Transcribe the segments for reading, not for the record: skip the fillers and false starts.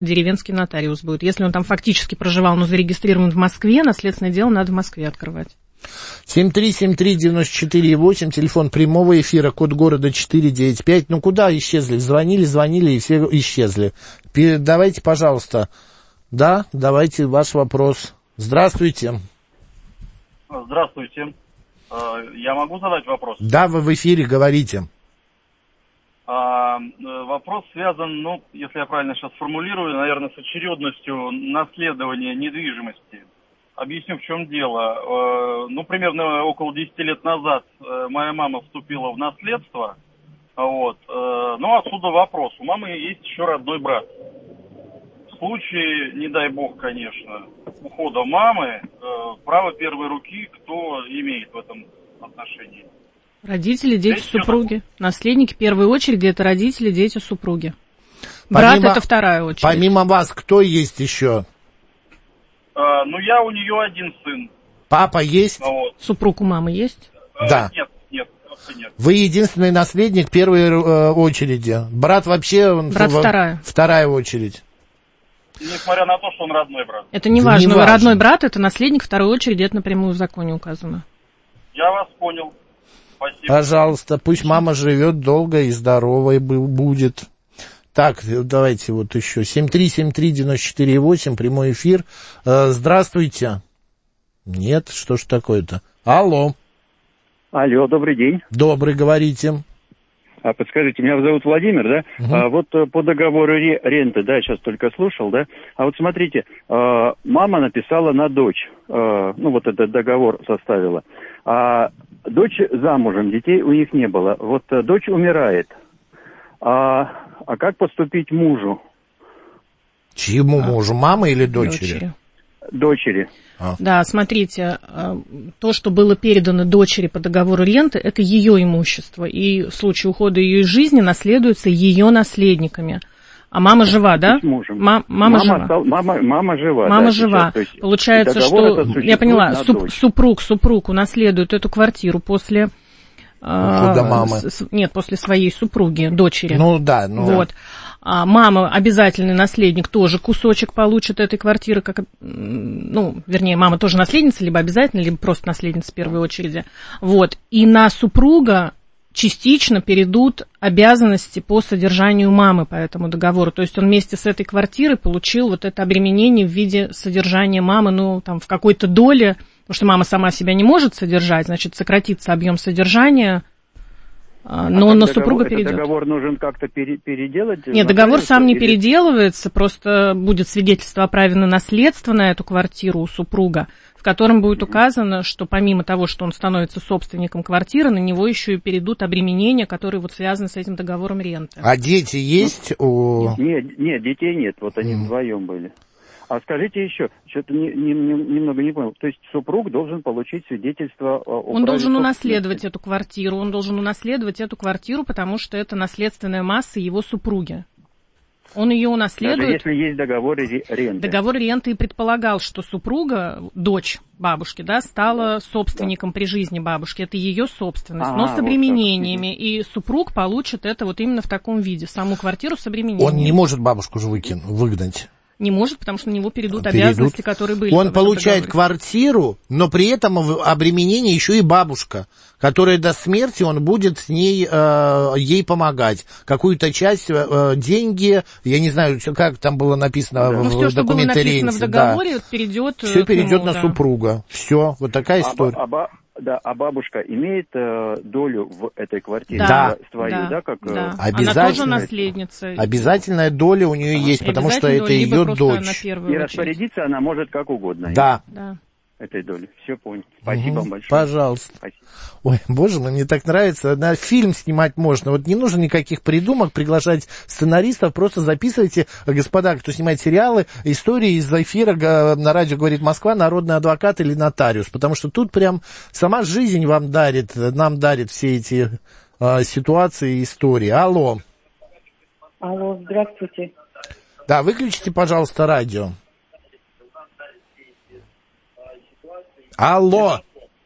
деревенский нотариус будет. Если он там фактически проживал, но зарегистрирован в Москве, наследственное дело надо в Москве открывать. 7373948, телефон прямого эфира, код города 495. Ну, куда исчезли? Звонили, и все исчезли. Давайте, пожалуйста. Да, давайте ваш вопрос. Здравствуйте. Здравствуйте. Я могу задать вопрос? Да, вы в эфире, говорите. Вопрос связан, если я правильно сейчас формулирую, наверное, с очередностью наследования недвижимости. Объясню, в чем дело. Примерно около 10 лет назад моя мама вступила в наследство. Отсюда вопрос. У мамы есть еще родной брат. В случае, не дай бог, конечно, ухода мамы, право первой руки кто имеет в этом отношении? Родители, дети, супруги. Наследники в первой очереди это родители, дети, супруги. Брат это вторая очередь. Помимо вас, кто есть еще? Я у нее один сын. Папа есть? Супруг у мамы есть? Да. Нет, просто нет. Вы единственный наследник первой очереди. Брат вообще... Брат вторая. Вторая очередь. Несмотря на то, что он родной брат. Это не важно. Родной брат это наследник второй очереди, это напрямую в законе указано. Я вас понял. Спасибо. Пожалуйста, пусть мама живет долго и здоровой будет. Так, давайте вот еще. 7373948, прямой эфир. Здравствуйте. Нет, что ж такое-то? Алло. Алло, добрый день. Добрый, говорите. Подскажите, меня зовут Владимир, да? Вот по договору ренты, да, я сейчас только слушал, да? А вот смотрите, мама написала на дочь, этот договор составила. А дочь замужем, детей у них не было. Вот дочь умирает. А как поступить мужу? Чьему мужу? Мамы или дочери? Дочери. Да, смотрите, то, что было передано дочери по договору ренты, это ее имущество, и в случае ухода ее из жизни наследуется ее наследниками. А мама жива, да? Мама жива. Мама жива. Мама жива. Получается, что, я поняла, супруг унаследует эту квартиру после... Ухода мамы. Нет, после своей супруги, дочери. Да. Вот. А мама, обязательный наследник, тоже кусочек получит этой квартиры, мама тоже наследница, либо обязательно, либо просто наследница в первой очереди. Вот. И на супруга частично перейдут обязанности по содержанию мамы по этому договору. То есть он вместе с этой квартирой получил вот это обременение в виде содержания мамы, в какой-то доле, потому что мама сама себя не может содержать, значит, сократится объем содержания, но на супруга перейдет. Договор нужен как-то переделать? Нет, договор сам не переделывается, просто будет свидетельство о праве на наследство на эту квартиру у супруга, в котором будет указано, что помимо того, что он становится собственником квартиры, на него еще и перейдут обременения, которые связаны с этим договором ренты. А дети есть? Нет, детей нет, вот они вдвоем были. А скажите еще, что-то немного не понял. То есть супруг должен получить свидетельство о Он должен унаследовать эту квартиру. Потому что это наследственная масса его супруги. Он ее унаследует. Даже если есть договор ренты. Договор ренты и предполагал, что супруга, дочь бабушки, стала собственником при жизни бабушки. Это ее собственность, но с обременениями. И супруг получит это именно в таком виде, саму квартиру с обременениями. Он не может бабушку же выгнать. Не может, потому что на него перейдут обязанности, которые были. Он получает квартиру, но при этом обременение еще и бабушка, которая до смерти он будет с ней, ей помогать. Какую-то часть, деньги, я не знаю, как там было написано в документе ренте. В договоре перейдет. Все перейдет на супруга. Все, вот такая история. А бабушка имеет долю в этой квартире? Да, свою, как обязательно. Она тоже наследница. Обязательная доля у нее есть, потому что это ее дочь. И распорядиться она может как угодно. Да. Этой доли. Все понял. Спасибо вам большое. Пожалуйста. Спасибо. Ой, боже мой, мне так нравится. На фильм снимать можно. Вот не нужно никаких придумок, приглашать сценаристов. Просто записывайте, господа, кто снимает сериалы, истории из эфира на радио «Говорит Москва», народный адвокат или нотариус. Потому что тут прям сама жизнь нам дарит все эти ситуации и истории. Алло, здравствуйте. Да, выключите, пожалуйста, радио. Алло.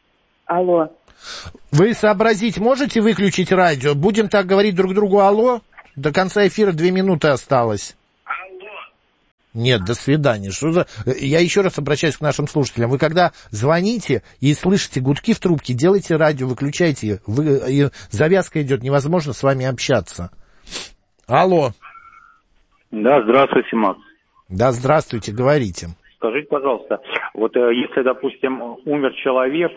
Вы сообразить можете выключить радио? Будем так говорить друг другу алло? До конца эфира 2 минуты осталось. Нет, до свидания. Что за... Я еще раз обращаюсь к нашим слушателям. Вы когда звоните и слышите гудки в трубке, делайте радио, выключайте. Завязка идет, невозможно с вами общаться. Алло. Да, здравствуйте, Макс. Да, здравствуйте, говорите. Скажите, пожалуйста, вот если, допустим, умер человек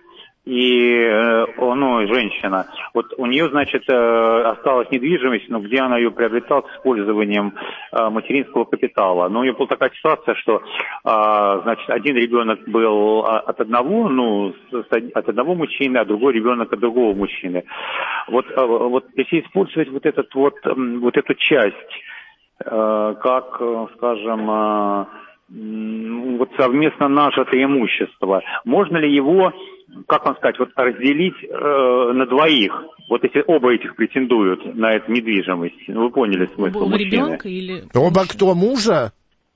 и, женщина, вот у нее, значит, осталась недвижимость, но где она ее приобретала с использованием материнского капитала. Но у нее была такая ситуация, что, значит, один ребенок был от одного мужчины, а другой ребенок от другого мужчины. Вот если использовать вот эту часть, как, скажем, вот совместно нажитое имущество, можно ли его, как вам сказать, вот разделить на двоих? Вот если оба этих претендуют на эту недвижимость, вы поняли смысл оба мужчины? Ребенка или... Оба кто, мужа?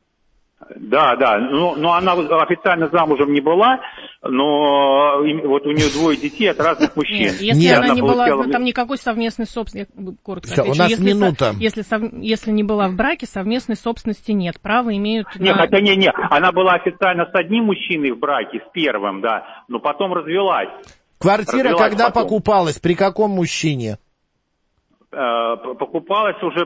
Да, но она официально замужем не была, но вот у нее 2 детей от разных мужчин. Нет, если она не была, там никакой совместной собственности, коротко отвечу, у нас минута. Если не была в браке, совместной собственности нет, право имеют... Нет, она была официально с одним мужчиной в браке, с первым, да, но потом развелась. Квартира когда покупалась, при каком мужчине? Покупалась уже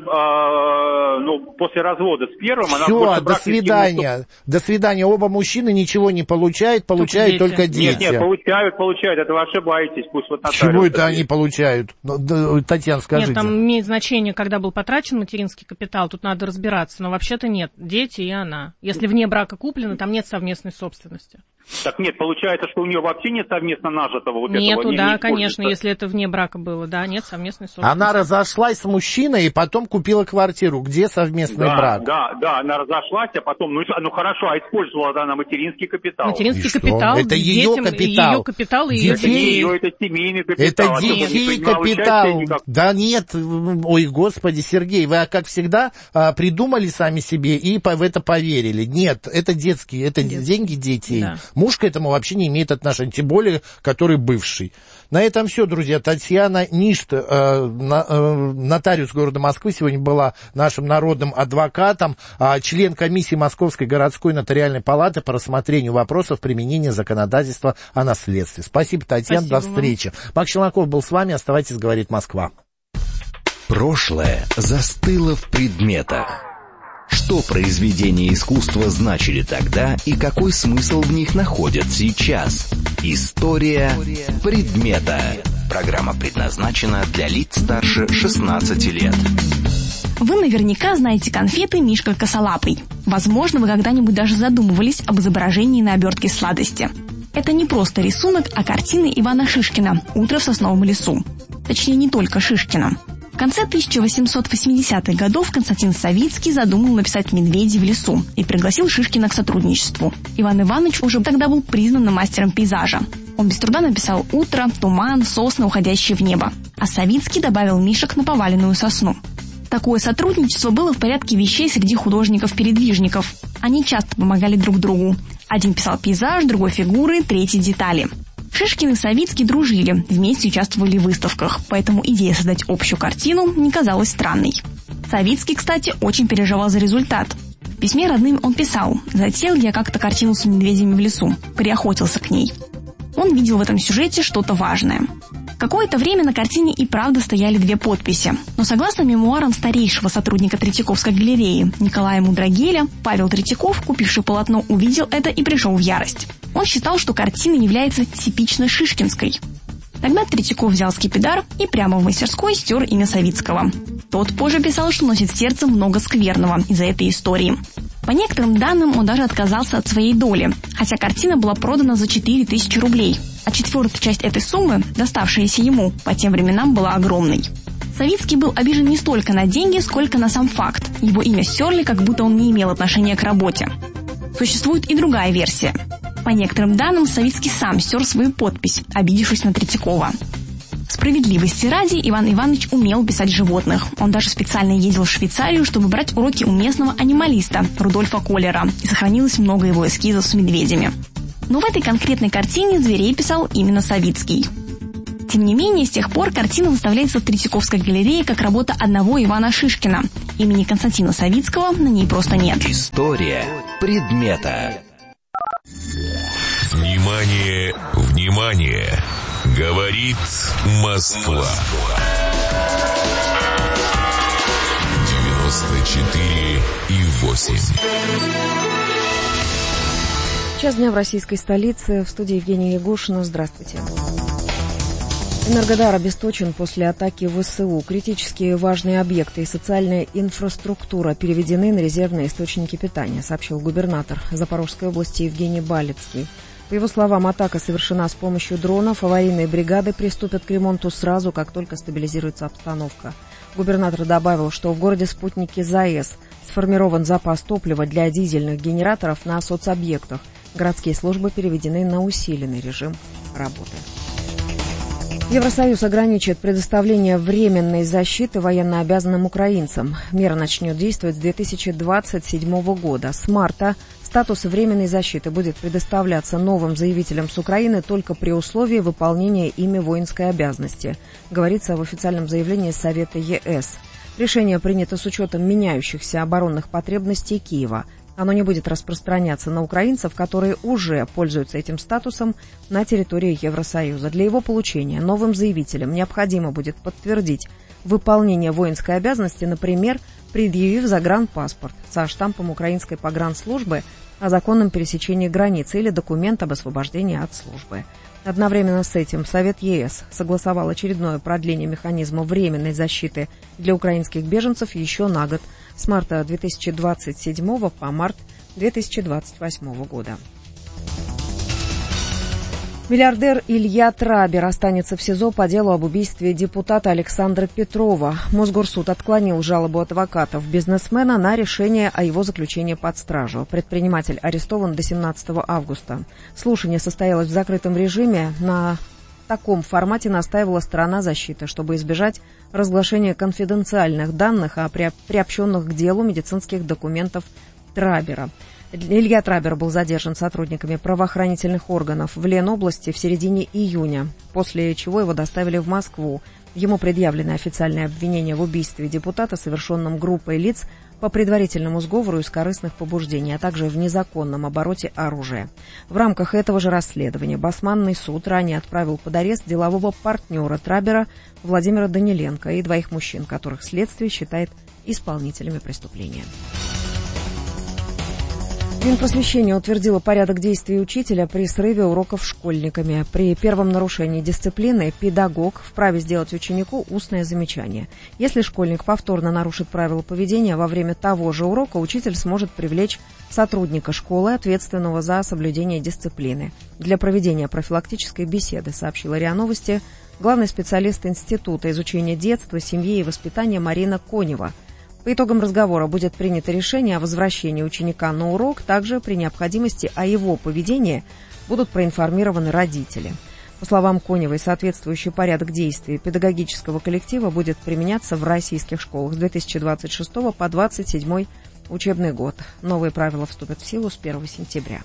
после развода с первым. Все, до свидания. До свидания. Оба мужчины ничего не получают только дети. Нет, получают. Это вы ошибаетесь. Пусть вот чего это они получают? Татьяна, скажите. Нет, там имеет значение, когда был потрачен материнский капитал. Тут надо разбираться. Но вообще-то нет. Дети и она. Если вне брака куплено, там нет совместной собственности. Так нет, получается, что у нее вообще нет совместно нажитого вот нету, этого. Да, конечно, если это вне брака было, да, нет совместной собственности. Она разошлась с мужчиной и потом купила квартиру. Где совместный брак? Да, она разошлась, а потом, хорошо, а использовала она материнский капитал. Материнский капитал. Это ее капитал. Ее капитал и ее детей. Это семейный капитал. Это детей капитал. Да нет, ой, господи, Сергей, вы, как всегда, придумали сами себе и в это поверили. Нет, это детские, это деньги детей. Да. Муж к этому вообще не имеет отношения, тем более, который бывший. На этом все, друзья. Татьяна Ништ, нотариус города Москвы, сегодня была нашим народным адвокатом, член комиссии Московской городской нотариальной палаты по рассмотрению вопросов применения законодательства о наследстве. Спасибо, Татьяна, до встречи. Макс Челноков был с вами. Оставайтесь, говорит Москва. Прошлое застыло в предметах. Что произведения искусства значили тогда и какой смысл в них находят сейчас? История предмета. Программа предназначена для лиц старше 16 лет. Вы наверняка знаете конфеты «Мишка косолапый». Возможно, вы когда-нибудь даже задумывались об изображении на обертке сладости. Это не просто рисунок, а картины Ивана Шишкина «Утро в сосновом лесу». Точнее, не только Шишкина. В конце 1880-х годов Константин Савицкий задумал написать «Медведи в лесу» и пригласил Шишкина к сотрудничеству. Иван Иванович уже тогда был признанным мастером пейзажа. Он без труда написал утро, туман, сосны, уходящие в небо. А Савицкий добавил мишек на поваленную сосну. Такое сотрудничество было в порядке вещей среди художников-передвижников. Они часто помогали друг другу. Один писал пейзаж, другой фигуры, третий детали. Шишкин и Савицкий дружили, вместе участвовали в выставках, поэтому идея создать общую картину не казалась странной. Савицкий, кстати, очень переживал за результат. В письме родным он писал: «Затеял я как-то картину с медведями в лесу, приохотился к ней». Он видел в этом сюжете что-то важное. Какое-то время на картине и правда стояли 2 подписи. Но согласно мемуарам старейшего сотрудника Третьяковской галереи Николая Мудрагеля, Павел Третьяков, купивший полотно, увидел это и пришел в ярость. Он считал, что картина является типично шишкинской. Тогда Третьяков взял скипидар и прямо в мастерской стер имя Савицкого. Тот позже писал, что носит в сердце много скверного из-за этой истории. По некоторым данным, он даже отказался от своей доли, хотя картина была продана за 4000 рублей, а 4-я часть этой суммы, доставшаяся ему, по тем временам была огромной. Савицкий был обижен не столько на деньги, сколько на сам факт. Его имя стерли, как будто он не имел отношения к работе. Существует и другая версия. По некоторым данным, Савицкий сам стер свою подпись, обидевшись на Третьякова. Справедливости ради, Иван Иванович умел писать животных. Он даже специально ездил в Швейцарию, чтобы брать уроки у местного анималиста Рудольфа Коллера, и сохранилось много его эскизов с медведями. Но в этой конкретной картине зверей писал именно Савицкий. Тем не менее, с тех пор картина выставляется в Третьяковской галерее как работа одного Ивана Шишкина. имени Константина Савицкого на ней просто нет. История предмета. Внимание, внимание! Говорит Москва. 94,8. Час дня в российской столице. В студии Евгения Ягушина. Здравствуйте. Энергодар обесточен после атаки ВСУ. Критически важные объекты и социальная инфраструктура переведены на резервные источники питания, сообщил губернатор Запорожской области Евгений Балицкий. По его словам, атака совершена с помощью дронов. Аварийные бригады приступят к ремонту сразу, как только стабилизируется обстановка. Губернатор добавил, что в городе Спутники ЗАЭС сформирован запас топлива для дизельных генераторов на соцобъектах. Городские службы переведены на усиленный режим работы. Евросоюз ограничит предоставление временной защиты военнообязанным украинцам. Мера начнет действовать с 2027 года. С марта статус временной защиты будет предоставляться новым заявителям с Украины только при условии выполнения ими воинской обязанности, говорится в официальном заявлении Совета ЕС. Решение принято с учетом меняющихся оборонных потребностей Киева. Оно не будет распространяться на украинцев, которые уже пользуются этим статусом на территории Евросоюза. Для его получения новым заявителям необходимо будет подтвердить выполнение воинской обязанности, например, предъявив загранпаспорт со штампом украинской погранслужбы о законном пересечении границы или документ об освобождении от службы. Одновременно с этим Совет ЕС согласовал очередное продление механизма временной защиты для украинских беженцев еще на год, с марта 2027 по март 2028 года. Миллиардер Илья Трабер останется в СИЗО по делу об убийстве депутата Александра Петрова. Мосгорсуд отклонил жалобу адвокатов бизнесмена на решение о его заключении под стражу. Предприниматель арестован до 17 августа. Слушание состоялось в закрытом режиме. На таком формате настаивала сторона защиты, чтобы избежать разглашения конфиденциальных данных о приобщенных к делу медицинских документов Трабера. Илья Трабер был задержан сотрудниками правоохранительных органов в Ленобласти в середине июня, после чего его доставили в Москву. Ему предъявлены официальные обвинения в убийстве депутата, совершенном группой лиц по предварительному сговору из корыстных побуждений, а также в незаконном обороте оружия. В рамках этого же расследования Басманный суд ранее отправил под арест делового партнера Трабера Владимира Даниленко и двоих мужчин, которых следствие считает исполнителями преступления. Минпросвещение утвердило порядок действий учителя при срыве уроков школьниками. При первом нарушении дисциплины педагог вправе сделать ученику устное замечание. Если школьник повторно нарушит правила поведения во время того же урока, учитель сможет привлечь сотрудника школы, ответственного за соблюдение дисциплины, для проведения профилактической беседы, сообщила РИА Новости главный специалист Института изучения детства, семьи и воспитания Марина Конева. По итогам разговора будет принято решение о возвращении ученика на урок. Также при необходимости о его поведении будут проинформированы родители. По словам Коневой, соответствующий порядок действий педагогического коллектива будет применяться в российских школах с 2026 по 2027 учебный год. Новые правила вступят в силу с 1 сентября.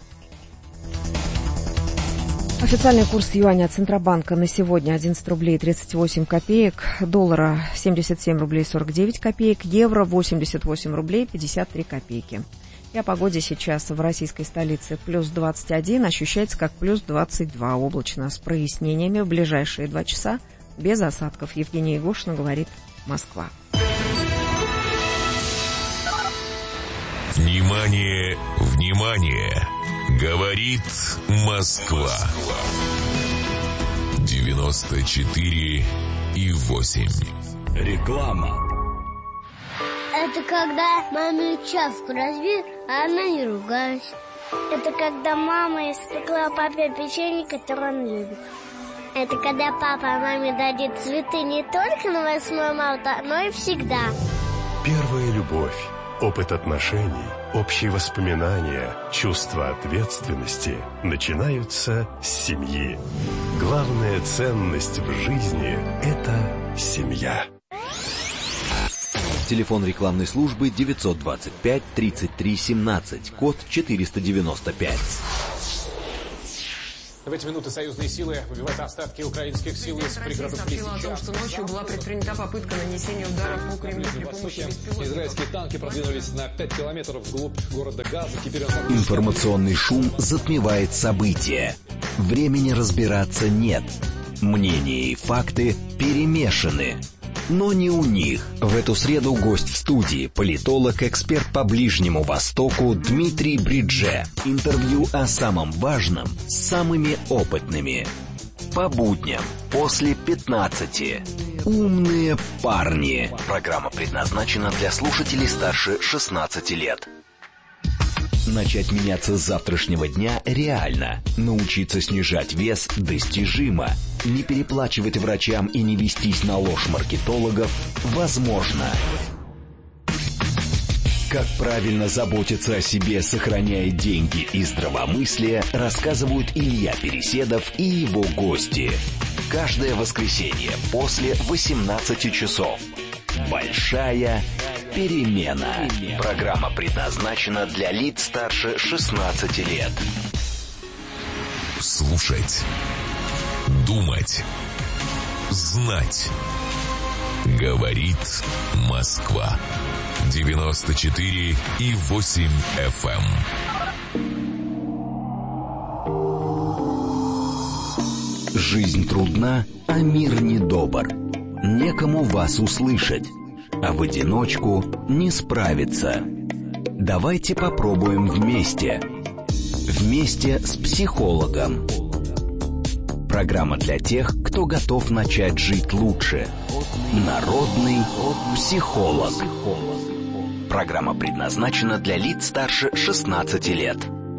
Официальный курс юаня Центробанка на сегодня 11 рублей 38 копеек, доллара 77 рублей 49 копеек, евро 88 рублей 53 копейки. И о погоде сейчас в российской столице плюс 21, ощущается как плюс 22, облачно с прояснениями в ближайшие 2 часа, без осадков. Евгения Ягушина, говорит Москва. Внимание, внимание! Говорит Москва. 94,8. Реклама. Это когда маме чашку разбил, а она не ругалась. Это когда мама испекла папе печенье, которое он любит. Это когда папа маме дарит цветы не только на 8 марта, но и всегда. Первая любовь, опыт отношений, общие воспоминания, чувство ответственности начинаются с семьи. Главная ценность в жизни – это семья. Телефон рекламной службы 925 33 17, код 495. В эти минуты союзные силы выбивают остатки украинских сил из пригородов сообщила о том, что ночью была предпринята попытка нанесения ударов по Кремлю при помощи беспилотников. Израильские танки продвинулись на 5 километров вглубь города Газа. Теперь Информационный шум затмевает события. Времени разбираться нет. Мнения и факты перемешаны. Но не у них. В эту среду гость в студии, политолог, эксперт по Ближнему Востоку Дмитрий Бридже. Интервью о самом важном с самыми опытными. По будням после 15. Умные парни. Программа предназначена для слушателей старше 16 лет. Начать меняться с завтрашнего дня реально. Научиться снижать вес достижимо. Не переплачивать врачам и не вестись на ложь маркетологов возможно. Как правильно заботиться о себе, сохраняя деньги и здравомыслие, рассказывают Илья Переседов и его гости. Каждое воскресенье после 18 часов. Большая перемена. Программа предназначена для лиц старше 16 лет. Слушать. Думать. Знать. Говорит Москва. 94,8 FM. Жизнь трудна, а мир недобр. Некому вас услышать, а в одиночку не справиться. Давайте попробуем вместе. Вместе с психологом. Программа для тех, кто готов начать жить лучше. Народный психолог. Программа предназначена для лиц старше 16 лет.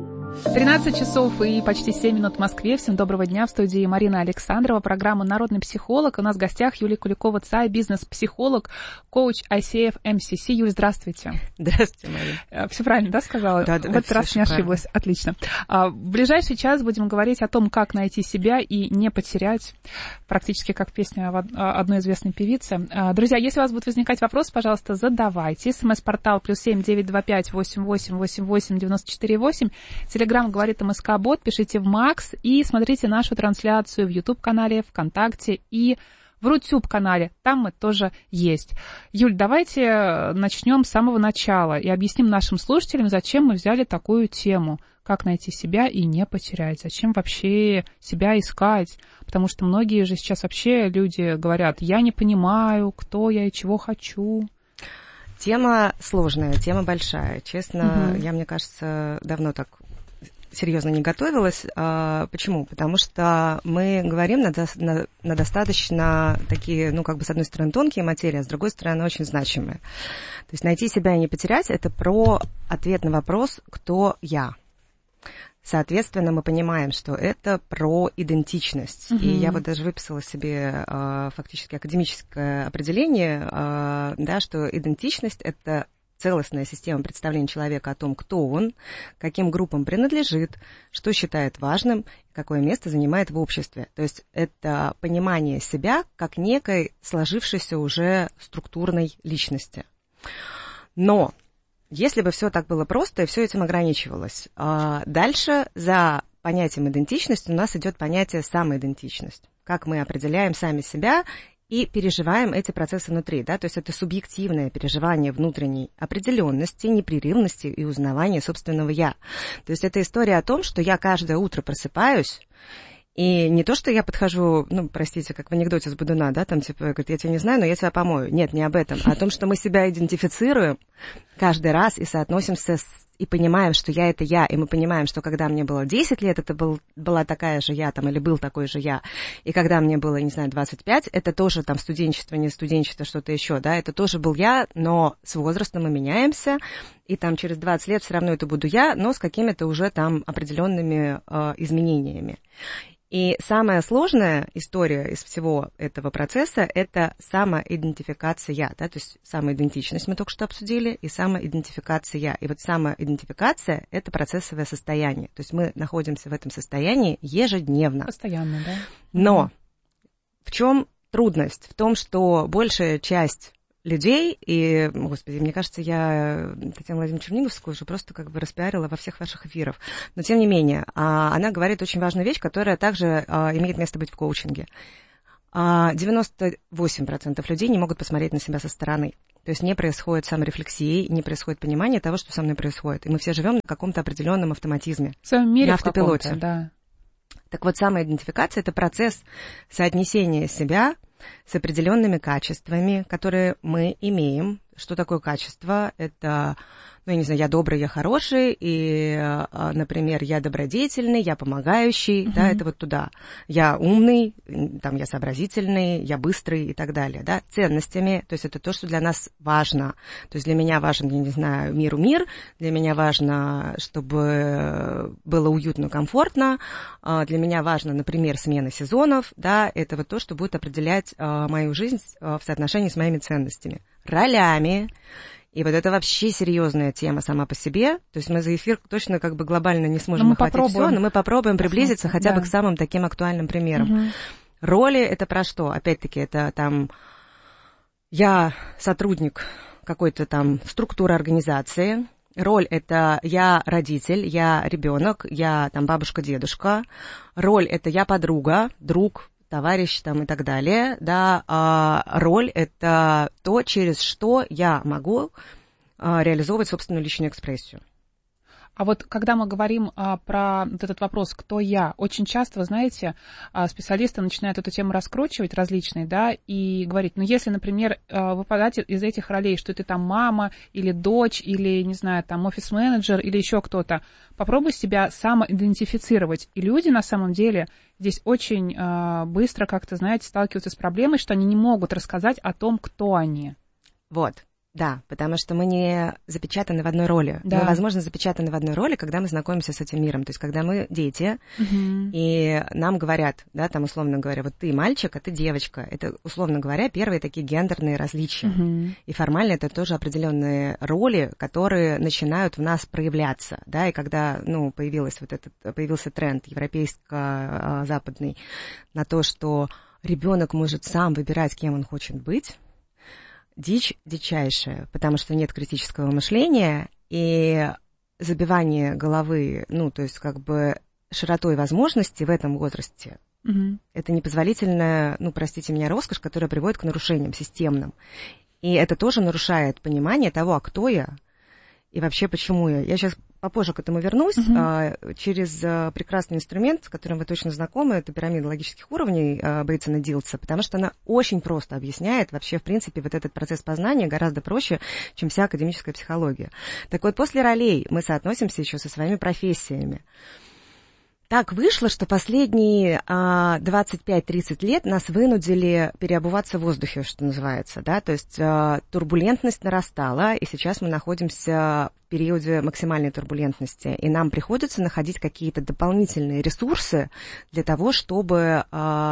13 часов и почти 7 минут в Москве. Всем доброго дня. В студии Марина Александрова. Программа «Народный психолог». У нас в гостях Юлия Куликова-Цай, бизнес-психолог, коуч ICF MCC. Юль, здравствуйте. Здравствуйте, Марина. Все правильно, да, сказала? Да, в этот раз не ошиблась. Отлично. В ближайший час будем говорить о том, как найти себя и не потерять. Практически как песня одной известной певицы. Друзья, если у вас будут возникать вопросы, пожалуйста, задавайте. СМС-портал +7 925 88 88 94 8. Телеграм говорит МСК-бот, пишите в Макс и смотрите нашу трансляцию в YouTube-канале, ВКонтакте и в Рутюб-канале. Там мы тоже есть. Юль, давайте начнем с самого начала и объясним нашим слушателям, зачем мы взяли такую тему. Как найти себя и не потерять. Зачем вообще себя искать? Потому что многие же сейчас вообще люди говорят, я не понимаю, кто я и чего хочу. Тема сложная, тема большая. Честно, я, мне кажется, давно так серьезно не готовилась. Почему? Потому что мы говорим на достаточно такие, ну, как бы, с одной стороны, тонкие материи, а с другой стороны, очень значимые. То есть найти себя и не потерять – это про ответ на вопрос «Кто я?». Соответственно, мы понимаем, что это про идентичность. И я вот даже выписала себе фактически академическое определение, да, что идентичность – это целостная система представления человека о том, кто он, каким группам принадлежит, что считает важным, какое место занимает в обществе. То есть это понимание себя как некой сложившейся уже структурной личности. Но если бы все так было просто и все этим ограничивалось, дальше за понятием идентичности у нас идет понятие самоидентичность. Как мы определяем сами себя и переживаем эти процессы внутри, да, то есть это субъективное переживание внутренней определенности, непрерывности и узнавания собственного «я». То есть это история о том, что я каждое утро просыпаюсь, и не то, что я подхожу, ну, простите, как в анекдоте с Бодуна, да, там, типа, говорит, я тебя не знаю, но я тебя помою. Нет, не об этом, а о том, что мы себя идентифицируем каждый раз и соотносимся и понимаем, что я — это я, и мы понимаем, что когда мне было 10 лет, это была такая же я, там, или был такой же я, и когда мне было, не знаю, 25, это тоже там студенчество, не студенчество, что-то еще, да, это тоже был я, но с возрастом мы меняемся, и там через 20 лет все равно это буду я, но с какими-то уже там определенными изменениями. И самая сложная история из всего этого процесса – это самоидентификация, да, то есть самоидентичность мы только что обсудили, и самоидентификация. И вот самоидентификация – это процессовое состояние, то есть мы находимся в этом состоянии ежедневно. Постоянно, да. Но в чем трудность? В том, что большая часть людей, и, господи, мне кажется, я Татьяну Владимировну Черниговскую уже просто как бы распиарила во всех ваших эфирах. Но, тем не менее, она говорит очень важную вещь, которая также имеет место быть в коучинге. 98% людей не могут посмотреть на себя со стороны. То есть не происходит саморефлексии, не происходит понимания того, что со мной происходит. И мы все живем на каком-то определенном автоматизме. В своем мире на автопилоте. Да. Так вот, самоидентификация – это процесс соотнесения себя с определенными качествами, которые мы имеем. Что такое качество? Это, я не знаю, я добрый, я хороший, и, например, я добродетельный, я помогающий, да, это вот туда. Я умный, там, я сообразительный, я быстрый и так далее, да. Ценностями, то есть это то, что для нас важно. То есть для меня важен, я не знаю, мир, для меня важно, чтобы было уютно, комфортно, для меня важно, например, смена сезонов, да, это вот то, что будет определять мою жизнь в соотношении с моими ценностями. Ролями. И вот это вообще серьезная тема сама по себе. То есть мы за эфир точно как бы глобально не сможем охватить все, но мы попробуем приблизиться хотя бы к самым таким актуальным примерам. Роли — это про что? Опять-таки, это там я сотрудник какой-то там структуры организации. Роль — это я родитель, я ребенок, я там бабушка-дедушка. Роль — это я подруга, друг, товарищ там и так далее, да, роль — это то, через что я могу реализовывать собственную личную экспрессию. А вот когда мы говорим про вот этот вопрос «кто я?», очень часто, вы знаете, специалисты начинают эту тему раскручивать различные, да, и говорить, если, например, выпадать из этих ролей, что ты там мама или дочь, или, не знаю, там офис-менеджер, или еще кто-то, попробуй себя самоидентифицировать. И люди, на самом деле, здесь очень быстро, как-то, знаете, сталкиваются с проблемой, что они не могут рассказать о том, кто они. Вот. Да, потому что мы не запечатаны в одной роли. Да. Мы, возможно, запечатаны в одной роли, когда мы знакомимся с этим миром. То есть, когда мы дети, и нам говорят, да, там, условно говоря, вот ты мальчик, а ты девочка. Это, условно говоря, первые такие гендерные различия. И формально это тоже определенные роли, которые начинают в нас проявляться, да, и когда, появился тренд европейско-западный на то, что ребенок может сам выбирать, кем он хочет быть, дичь дичайшая, потому что нет критического мышления и забивание головы, то есть как бы широтой возможностей в этом возрасте. Это непозволительная, простите меня, роскошь, которая приводит к нарушениям системным. И это тоже нарушает понимание того, кто я и вообще почему я. Я сейчас попозже к этому вернусь. Через прекрасный инструмент, с которым вы точно знакомы, это пирамида логических уровней Бейтсона-Дилтса, потому что она очень просто объясняет вообще, в принципе, вот этот процесс познания гораздо проще, чем вся академическая психология. Так вот, после ролей мы соотносимся еще со своими профессиями. Так вышло, что последние 25-30 лет нас вынудили переобуваться в воздухе, что называется, да, то есть турбулентность нарастала, и сейчас мы находимся в периоде максимальной турбулентности, и нам приходится находить какие-то дополнительные ресурсы для того, чтобы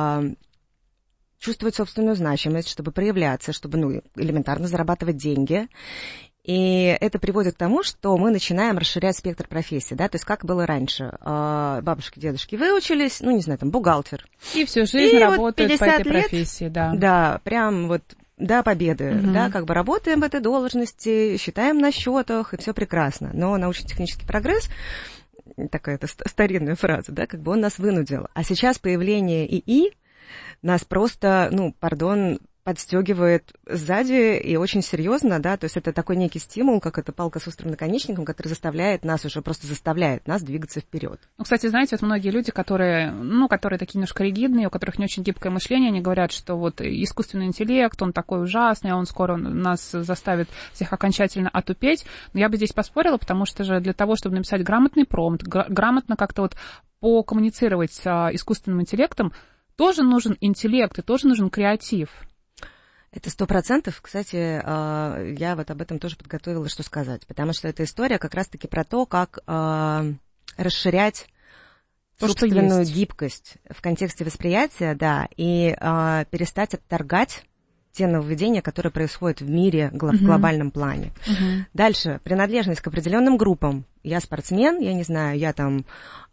чувствовать собственную значимость, чтобы проявляться, чтобы, элементарно зарабатывать деньги. И это приводит к тому, что мы начинаем расширять спектр профессий, да, то есть как было раньше. Бабушки, дедушки выучились, бухгалтер. И всю жизнь работают по этой профессии, да. Да, прям вот до победы, да, как бы работаем в этой должности, считаем на счетах, и все прекрасно. Но научно-технический прогресс, такая старинная фраза, да, как бы он нас вынудил. А сейчас появление ИИ нас просто, подстегивает сзади и очень серьезно, да, то есть это такой некий стимул, как эта палка с острым наконечником, который заставляет нас двигаться вперед. Кстати, знаете, вот многие люди, которые такие немножко ригидные, у которых не очень гибкое мышление, они говорят, что вот искусственный интеллект, он такой ужасный, он скоро нас заставит всех окончательно отупеть. Но я бы здесь поспорила, потому что же для того, чтобы написать грамотный промпт, грамотно как-то вот покоммуницировать с искусственным интеллектом, тоже нужен интеллект и тоже нужен креатив. Это 100%. Кстати, я вот об этом тоже подготовила, что сказать. Потому что эта история как раз-таки про то, как расширять собственную гибкость в контексте восприятия, да, и перестать отторгать те нововведения, которые происходят в мире в глобальном плане. Дальше, принадлежность к определенным группам. Я спортсмен, я не знаю, я там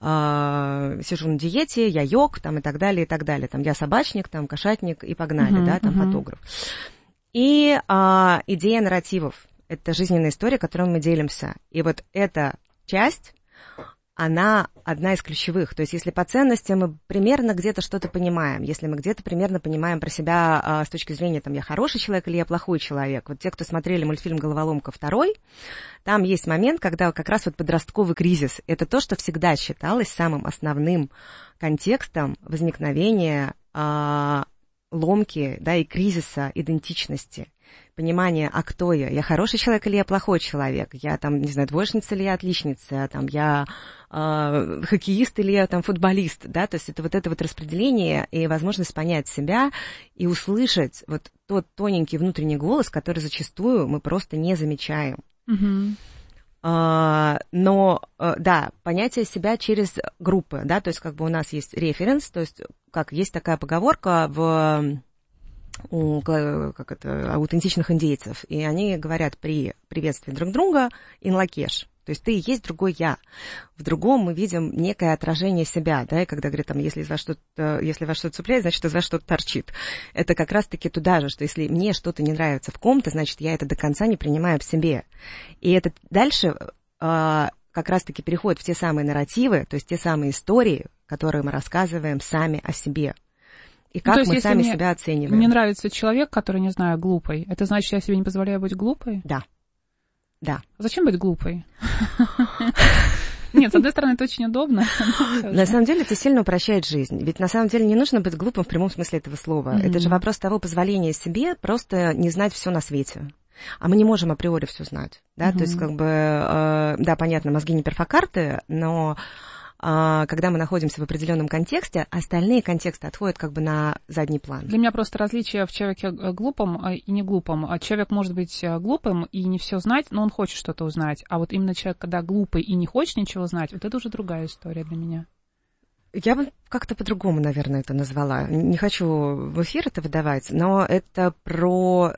сижу на диете, я йог, там и так далее, и так далее. Там я собачник, там кошатник и погнали, да, там фотограф. И идея нарративов. Это жизненная история, которой мы делимся. И вот эта часть, она одна из ключевых. То есть если по ценностям мы примерно где-то что-то понимаем, если мы где-то примерно понимаем про себя с точки зрения, там, я хороший человек или я плохой человек. Вот те, кто смотрели мультфильм «Головоломка 2», там есть момент, когда как раз вот подростковый кризис. Это то, что всегда считалось самым основным контекстом возникновения ломки, да, и кризиса идентичности. Понимание, а кто я? Я хороший человек или я плохой человек? Я там, не знаю, двоечница или я отличница? Там, я хоккеист или я там футболист? Да? То есть это вот распределение и возможность понять себя и услышать вот тот тоненький внутренний голос, который зачастую мы просто не замечаем. Но, да, понятие себя через группы, да, то есть как бы у нас есть референс, то есть как есть такая поговорка у аутентичных индейцев, и они говорят при приветствии друг друга «in lak'ech», то есть ты и есть другой я. В другом мы видим некое отражение себя, да, и когда говорят, там, если вас что-то цепляет, значит, из вас что-то торчит. Это как раз-таки туда же, что если мне что-то не нравится в ком-то, значит, я это до конца не принимаю в себе. И это дальше как раз-таки переходит в те самые нарративы, то есть те самые истории, которые мы рассказываем сами о себе. И как мы сами себя оцениваем. Мне нравится человек, который, не знаю, глупый. Это значит, я себе не позволяю быть глупой? Да. Да. Зачем быть глупой? Нет, с одной стороны, это очень удобно. На самом деле, это сильно упрощает жизнь. Ведь на самом деле не нужно быть глупым в прямом смысле этого слова. Это же вопрос того позволения себе просто не знать все на свете. А мы не можем априори все знать. Да? То есть, как бы, да, понятно, мозги не перфокарты, но когда мы находимся в определенном контексте, остальные контексты отходят как бы на задний план. Для меня просто различие в человеке глупом и не глупом. Человек может быть глупым и не все знать, но он хочет что-то узнать. А вот именно человек, когда глупый и не хочет ничего знать, вот это уже другая история для меня. Я бы как-то по-другому, наверное, это назвала. Не хочу в эфир это выдавать, но это про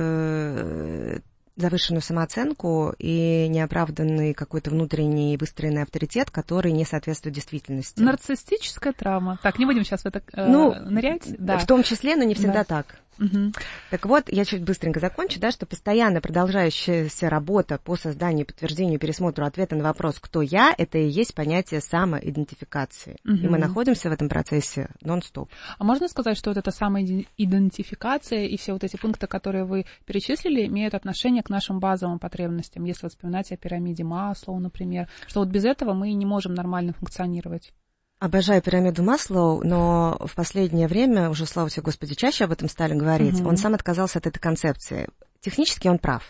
завышенную самооценку и неоправданный какой-то внутренний выстроенный авторитет, который не соответствует действительности. Нарциссическая травма. Так, не будем сейчас в это нырять. Да. В том числе, но не всегда так. Так вот, я чуть быстренько закончу, да, что постоянно продолжающаяся работа по созданию, подтверждению, пересмотру ответа на вопрос «кто я?» — это и есть понятие самоидентификации. И мы находимся в этом процессе нон-стоп. А можно сказать, что вот эта самоидентификация и все вот эти пункты, которые вы перечислили, имеют отношение к нашим базовым потребностям, если вот вспоминать о пирамиде Маслоу, например, что вот без этого мы не можем нормально функционировать? Обожаю пирамиду Маслоу, но в последнее время, уже, слава тебе, Господи, чаще об этом стали говорить, он сам отказался от этой концепции. Технически он прав,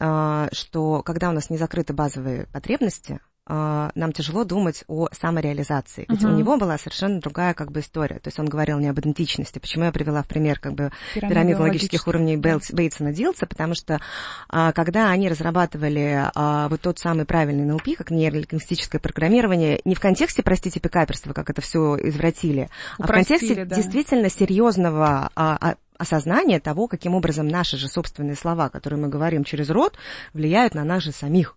что когда у нас не закрыты базовые потребности, нам тяжело думать о самореализации. Ведь у него была совершенно другая как бы история. То есть он говорил не об идентичности. Почему я привела в пример как бы пирамиду логических уровней Бейтсона-Дилса? Потому что когда они разрабатывали вот тот самый правильный НЛП, как нейролингвистическое программирование, не в контексте, простите, пикаперства, как это все извратили, а в контексте действительно серьезного осознания того, каким образом наши же собственные слова, которые мы говорим через рот, влияют на нас же самих.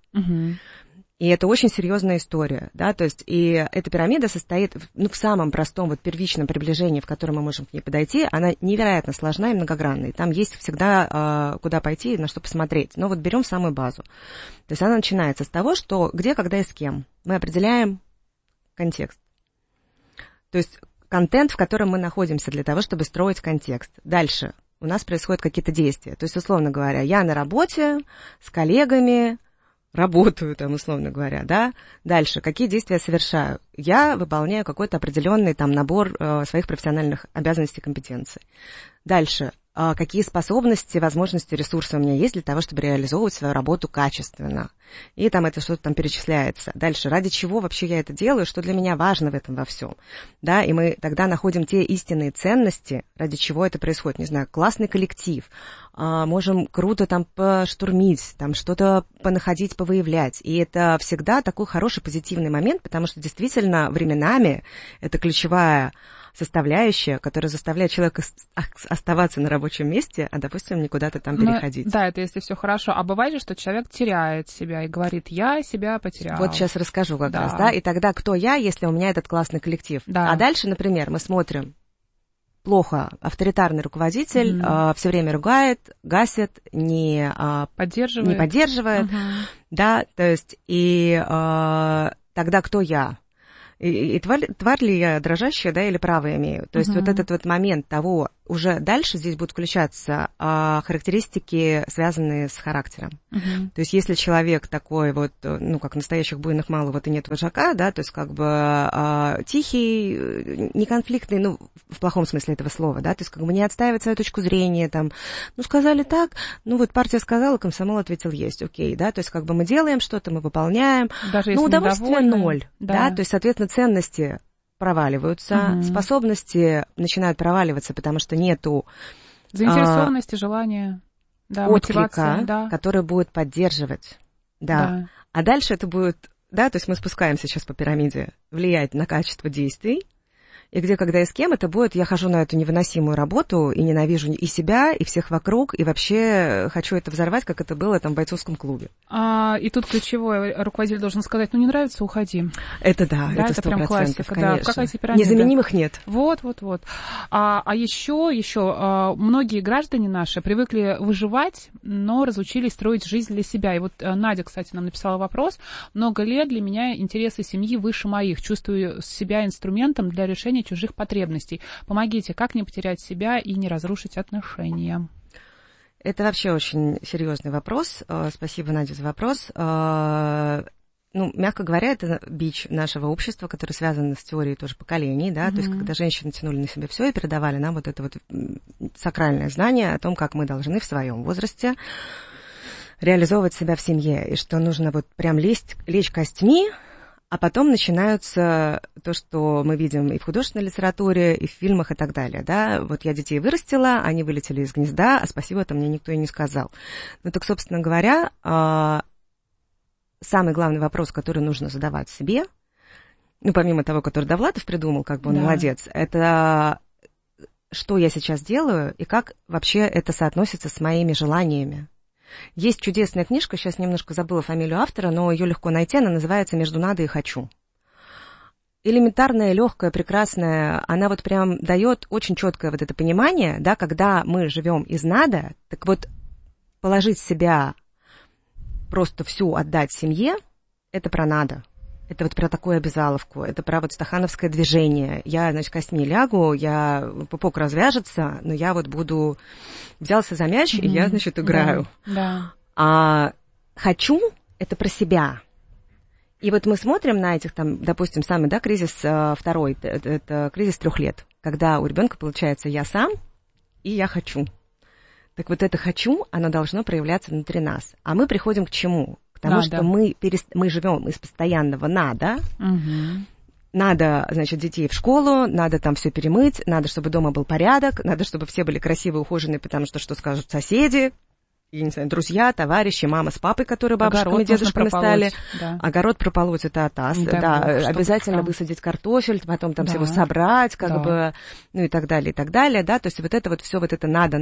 И это очень серьезная история, да, то есть и эта пирамида состоит, в самом простом вот первичном приближении, в котором мы можем к ней подойти, она невероятно сложна и многогранная, там есть всегда куда пойти и на что посмотреть, но вот берем самую базу. То есть она начинается с того, что где, когда и с кем мы определяем контекст, то есть контент, в котором мы находимся для того, чтобы строить контекст. Дальше у нас происходят какие-то действия, то есть, условно говоря, я на работе с коллегами, работаю, там, условно говоря, да. Дальше, какие действия совершаю? Я выполняю какой-то определенный там набор своих профессиональных обязанностей и компетенций. Дальше, какие способности, возможности, ресурсы у меня есть для того, чтобы реализовывать свою работу качественно. И там это что-то там перечисляется. Дальше, ради чего вообще я это делаю, что для меня важно в этом во всем. Да, и мы тогда находим те истинные ценности, ради чего это происходит. Не знаю, классный коллектив, можем круто там поштурмить, там что-то понаходить, повыявлять. И это всегда такой хороший позитивный момент, потому что действительно временами это ключевая составляющая, которая заставляет человека оставаться на рабочем месте, а, допустим, не куда-то там переходить. Да, это если все хорошо. А бывает же, что человек теряет себя и говорит, я себя потерял. Вот сейчас расскажу как раз, да. И тогда кто я, если у меня этот классный коллектив? Да. А дальше, например, мы смотрим, плохо. Авторитарный руководитель все время ругает, гасит, не поддерживает. Да, то есть, и тогда кто я? И тварь ли я дрожащая, да, или право имею? То есть вот этот вот момент того, уже дальше здесь будут включаться характеристики, связанные с характером. То есть если человек такой вот, ну, как настоящих буйных мало, вот и нет вожака, да, то есть как бы тихий, неконфликтный, ну, в плохом смысле этого слова, да, то есть как бы не отстаивать свою точку зрения, там, ну, сказали так, ну, вот партия сказала, комсомол ответил есть, окей, да, то есть как бы мы делаем что-то, мы выполняем, даже если удовольствие ноль, да, то есть, соответственно, ценности проваливаются, способности начинают проваливаться, потому что нету заинтересованности, желания, да, отклика, да, который будет поддерживать, да. А дальше это будет, да, то есть мы спускаемся сейчас по пирамиде, влиять на качество действий, и где, когда и с кем это будет, я хожу на эту невыносимую работу и ненавижу и себя, и всех вокруг, и вообще хочу это взорвать, как это было там в бойцовском клубе. И тут ключевой руководитель должен сказать, ну не нравится, уходи. Это да, это 100%, прям классика, конечно. Да, незаменимых нет. Вот. А еще многие граждане наши привыкли выживать, но разучились строить жизнь для себя. И вот Надя, кстати, нам написала вопрос. Много лет для меня интересы семьи выше моих. Чувствую себя инструментом для решения чужих потребностей. Помогите, как не потерять себя и не разрушить отношения? Это вообще очень серьезный вопрос. Спасибо, Надя, за вопрос. Ну, мягко говоря, это бич нашего общества, который связан с теорией тоже поколений, да, то есть когда женщины тянули на себя все и передавали нам вот это вот сакральное знание о том, как мы должны в своем возрасте реализовывать себя в семье, и что нужно вот прям лечь костьми, а потом начинаются то, что мы видим и в художественной литературе, и в фильмах, и так далее, да. Вот я детей вырастила, они вылетели из гнезда, а спасибо это мне никто и не сказал. Ну, так, собственно говоря, самый главный вопрос, который нужно задавать себе, ну, помимо того, который Довлатов придумал, как бы он молодец, это что я сейчас делаю и как вообще это соотносится с моими желаниями. Есть чудесная книжка, сейчас немножко забыла фамилию автора, но ее легко найти, она называется «Между надо и хочу». Элементарная, легкая, прекрасная, она вот прям дает очень четкое вот это понимание, да, когда мы живем из надо, так вот положить себя, просто всю отдать семье, это про надо. Это вот про такую обязаловку, это про вот стахановское движение. Я, значит, костьми лягу, пупок развяжется, но я вот буду... Взялся за мяч, и я, значит, играю. Да. А хочу — это про себя. И вот мы смотрим на этих, там, допустим, самый, да, кризис второй, это кризис 3 лет, когда у ребенка получается «я сам» и «я хочу». Так вот это «хочу», оно должно проявляться внутри нас. А мы приходим к чему? К тому, что мы живем из постоянного «надо». Надо, значит, детей в школу, надо там все перемыть, надо, чтобы дома был порядок, надо, чтобы все были красивые, ухоженные, потому что скажут соседи, я не знаю, друзья, товарищи, мама с папой, которые бабушками, дедушками стали. Да. Огород прополоть, это атас. Да, обязательно высадить картофель, потом там всего собрать, как бы, ну и так далее, да. То есть вот это вот все вот это надо.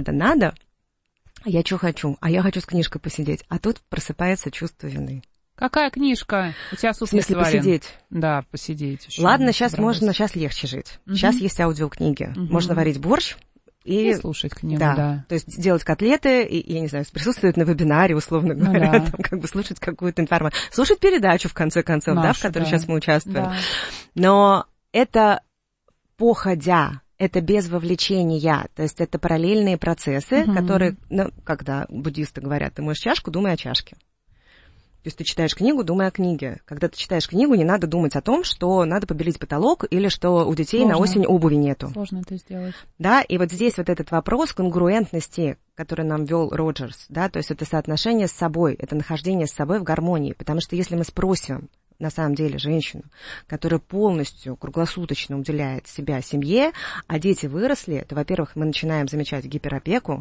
Я что хочу? А я хочу с книжкой посидеть. А тут просыпается чувство вины. Какая книжка? У тебя суп в смысле посидеть? Да, посидеть. Еще ладно, сейчас легче жить. Сейчас есть аудиокниги. Можно варить борщ и слушать книгу, да. То есть делать котлеты, и, я не знаю, присутствовать на вебинаре, условно говоря, там, как бы слушать какую-то информацию. Слушать передачу, в конце концов, в которой сейчас мы участвуем. Да. Но это походя. Это без вовлечения, то есть это параллельные процессы, которые, ну, когда буддисты говорят, ты моешь чашку, думай о чашке. То есть ты читаешь книгу, думай о книге. Когда ты читаешь книгу, не надо думать о том, что надо побелить потолок или что у детей на осень обуви нету. Сложно это сделать. Да, и вот здесь вот этот вопрос конгруентности, который нам вел Роджерс, да, то есть это соотношение с собой, это нахождение с собой в гармонии. Потому что если мы спросим, на самом деле, женщину, которая полностью, круглосуточно уделяет себя семье, а дети выросли, то, во-первых, мы начинаем замечать гиперопеку,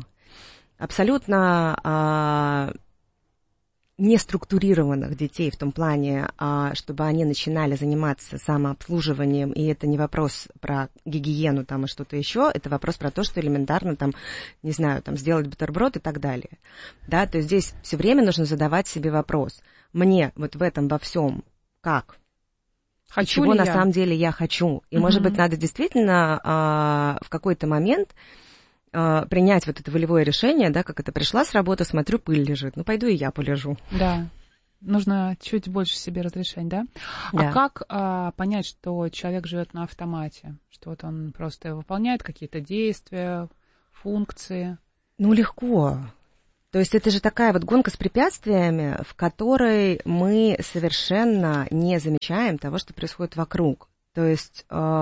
абсолютно неструктурированных детей в том плане, чтобы они начинали заниматься самообслуживанием, и это не вопрос про гигиену там и что-то еще, это вопрос про то, что элементарно там, не знаю, там сделать бутерброд и так далее. Да, то есть здесь все время нужно задавать себе вопрос. Мне вот в этом во всем как? чего на самом деле я хочу. И, может быть, надо действительно в какой-то момент принять вот это волевое решение, да, как это пришла с работы, смотрю, пыль лежит, ну, пойду и я полежу. Да, нужно чуть больше себе разрешать, да? Да. А как понять, что человек живет на автомате, что вот он просто выполняет какие-то действия, функции? Ну, легко. То есть это же такая вот гонка с препятствиями, в которой мы совершенно не замечаем того, что происходит вокруг. То есть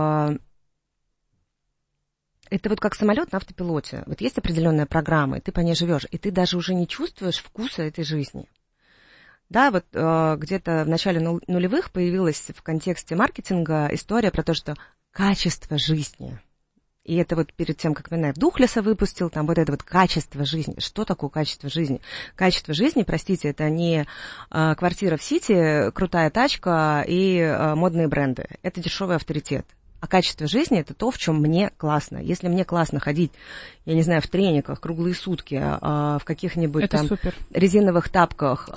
это вот как самолет на автопилоте. Вот есть определенная программа, и ты по ней живешь, и ты даже уже не чувствуешь вкуса этой жизни. Да, вот где-то в начале нулевых появилась в контексте маркетинга история про то, что качество жизни. И это вот перед тем, как Минаев Духлеса выпустил, там вот это вот качество жизни. Что такое качество жизни? Качество жизни, простите, это не квартира в Сити, крутая тачка и модные бренды. Это дешевый авторитет. А качество жизни – это то, в чем мне классно. Если мне классно ходить, я не знаю, в трениках круглые сутки, в каких-нибудь там резиновых тапках,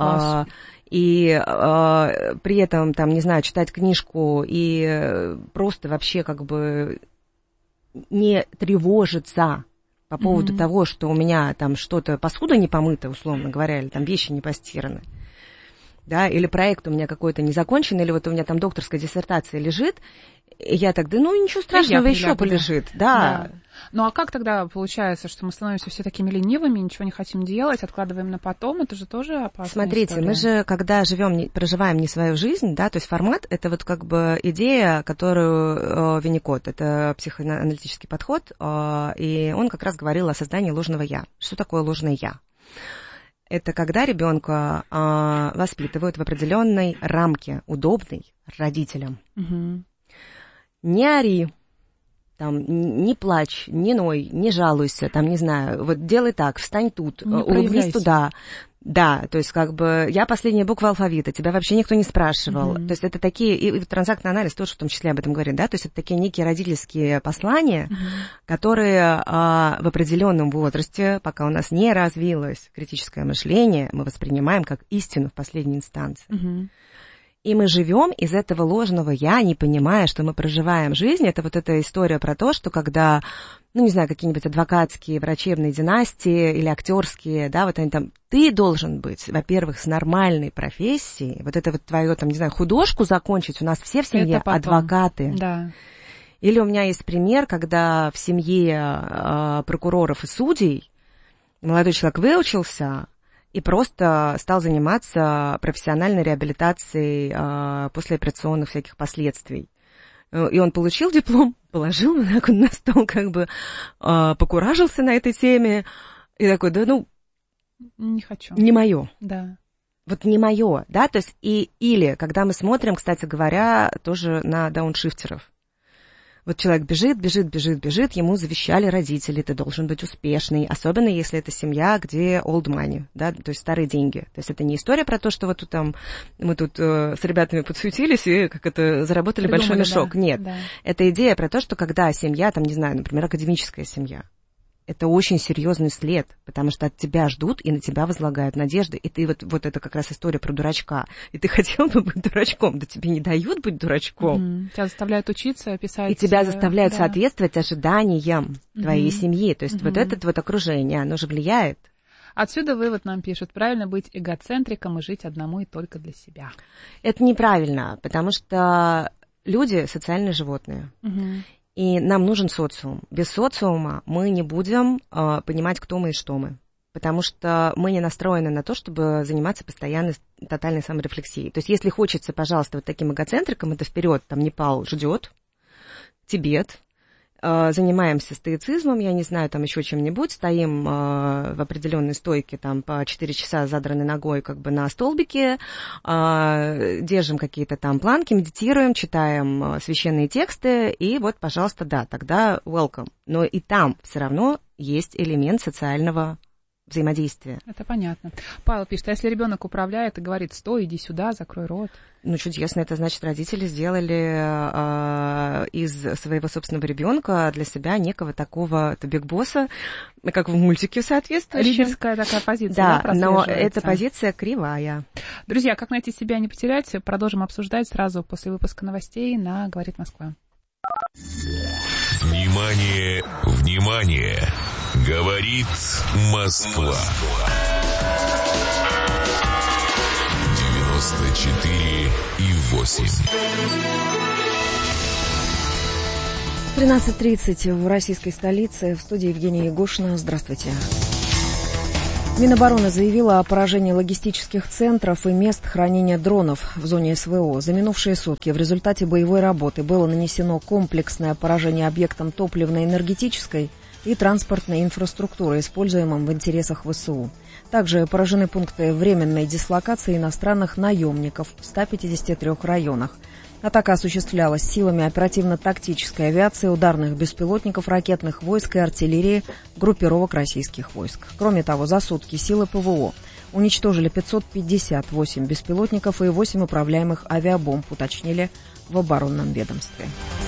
и при этом, там, не знаю, читать книжку и просто вообще как бы не тревожиться по поводу того, что у меня там что-то, посуда не помыта, условно говоря, или там вещи не постираны, да, или проект у меня какой-то не закончен, или вот у меня там докторская диссертация лежит, и я так, да ну ничего страшного, еще полежит, да. Ну а как тогда получается, что мы становимся все такими ленивыми, ничего не хотим делать, откладываем на потом, это же тоже опасно. Смотрите, мы же, когда проживаем не свою жизнь, да, то есть формат, это вот как бы идея, которую Винникот, это психоаналитический подход, и он как раз говорил о создании ложного «я». Что такое ложное «я»? Это когда ребенка воспитывают в определенной рамке, удобной родителям. Не ори, там, не плачь, не ной, не жалуйся, там, не знаю, вот делай так, встань тут, улыбнись туда. Да, то есть как бы я последняя буква алфавита, тебя вообще никто не спрашивал. То есть это такие, и транзактный анализ тоже в том числе об этом говорит, да, то есть это такие некие родительские послания, которые в определенном возрасте, пока у нас не развилось критическое мышление, мы воспринимаем как истину в последней инстанции. И мы живем из этого ложного «я», не понимая, что мы проживаем жизнь. Это вот эта история про то, что когда, ну, не знаю, какие-нибудь адвокатские, врачебные династии или актерские, да, вот они там, ты должен быть, во-первых, с нормальной профессией, вот это вот твою, там, не знаю, художку закончить, у нас все в семье адвокаты. Да. Или у меня есть пример, когда в семье прокуроров и судей молодой человек выучился и просто стал заниматься профессиональной реабилитацией послеоперационных всяких последствий. И он получил диплом, положил на стол, как бы покуражился на этой теме, и такой, да ну, не хочу. Не мое. Да. Вот не мое, да, то есть или когда мы смотрим, кстати говоря, тоже на дауншифтеров. Вот человек бежит, ему завещали родители, ты должен быть успешный, особенно если это семья, где old money, да, то есть старые деньги. То есть это не история про то, что вот тут там мы тут с ребятами подсуетились и как это заработали большой мешок. Да, нет, да. Это идея про то, что когда семья, там, не знаю, например, академическая семья, это очень серьезный след, потому что от тебя ждут и на тебя возлагают надежды. И ты вот это как раз история про дурачка. И ты хотел бы быть дурачком, да тебе не дают быть дурачком. Тебя заставляют учиться, писать. И тебя заставляют соответствовать ожиданиям твоей семьи. То есть вот это вот окружение, оно же влияет. Отсюда вывод нам пишут: правильно быть эгоцентриком и жить одному и только для себя. Это неправильно, потому что люди социальные животные. И нам нужен социум. Без социума мы не будем понимать, кто мы и что мы. Потому что мы не настроены на то, чтобы заниматься постоянной тотальной саморефлексией. То есть если хочется, пожалуйста, вот таким эгоцентриком, это вперед, там Непал ждет, Тибет, занимаемся стоицизмом, я не знаю, там еще чем-нибудь, стоим в определенной стойке, там по 4 часа задранной ногой как бы на столбике, держим какие-то там планки, медитируем, читаем священные тексты, и вот, пожалуйста, да, тогда welcome. Но и там все равно есть элемент социального взаимодействие. Это понятно. Павел пишет, а если ребенок управляет и говорит, стой, иди сюда, закрой рот? Ну, чудесно, это значит, родители сделали из своего собственного ребенка для себя некого такого биг-босса, как в мультике соответствующем. Лидерская такая позиция, да, да, но эта позиция кривая. Друзья, как найти себя и не потерять, продолжим обсуждать сразу после выпуска новостей на «Говорит Москва». Внимание, внимание! Говорит Москва. 94,8. 13:30 в российской столице. В студии Евгения Егошина. Здравствуйте. Минобороны заявила о поражении логистических центров и мест хранения дронов в зоне СВО. За минувшие сутки в результате боевой работы было нанесено комплексное поражение объектам топливно-энергетической и транспортной инфраструктуры, используемым в интересах ВСУ. Также поражены пункты временной дислокации иностранных наемников в 153 районах. Атака осуществлялась силами оперативно-тактической авиации, ударных беспилотников, ракетных войск и артиллерии группировок российских войск. Кроме того, за сутки силы ПВО уничтожили 558 беспилотников и 8 управляемых авиабомб, уточнили в оборонном ведомстве.